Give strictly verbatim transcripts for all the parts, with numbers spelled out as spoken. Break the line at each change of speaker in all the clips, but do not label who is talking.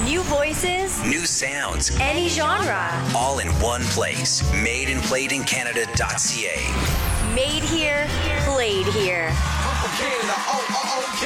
New voices,
new sounds,
any genre.
All in one place. made and played in canada dot c a.
Made here, played here.
Canada, oh, oh, oh,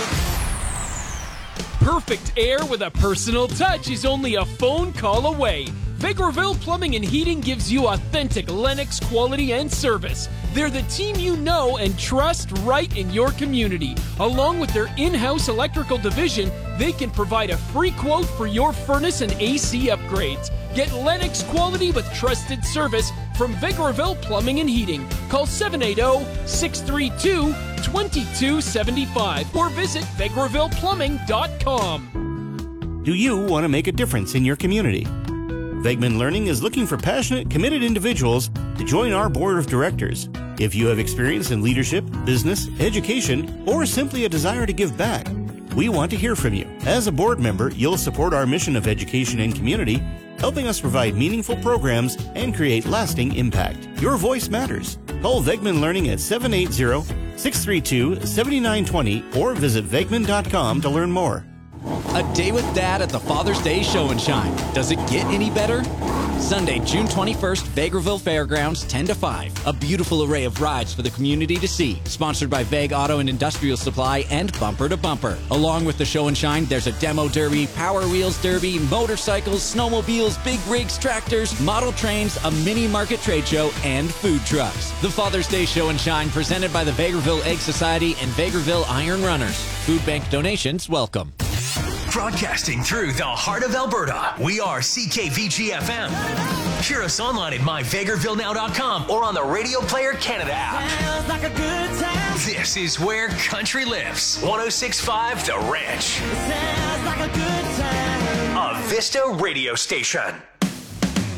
Canada.
Perfect air with a personal touch is only a phone call away. Vegreville Plumbing and Heating gives you authentic Lennox quality and service. They're the team you know and trust right in your community. Along with their in-house electrical division, they can provide a free quote for your furnace and A C upgrades. Get Lennox quality with trusted service from Vegreville Plumbing and Heating. Call seven eight zero, six three two, two two seven five or visit vegreville plumbing dot com.
Do you want to make a difference in your community? Vegman Learning is looking for passionate, committed individuals to join our board of directors. If you have experience in leadership, business, education, or simply a desire to give back, we want to hear from you. As a board member, you'll support our mission of education and community, helping us provide meaningful programs and create lasting impact. Your voice matters. Call Vegman Learning at seven eight zero, six three two, seven nine two zero or visit vegman dot com to learn more.
A day with Dad at the Father's Day Show and Shine. Does it get any better? Sunday, June twenty-first, Vegreville Fairgrounds, ten to five. A beautiful array of rides for the community to see. Sponsored by Veg Auto and Industrial Supply and Bumper to Bumper. Along with the show and shine, there's a demo derby, Power Wheels derby, motorcycles, snowmobiles, big rigs, tractors, model trains, a mini market trade show, and food trucks. The Father's Day Show and Shine presented by the Vegreville Egg Society and Vegreville Iron Runners. Food bank donations welcome.
Broadcasting through the heart of Alberta, we are C K V G F M. Hear us online at my vegreville now dot com or on the Radio Player Canada app.
Sounds like a good time.
This is where country lives. one oh six point five The Ranch.
Sounds like a good time.
A Vista radio station.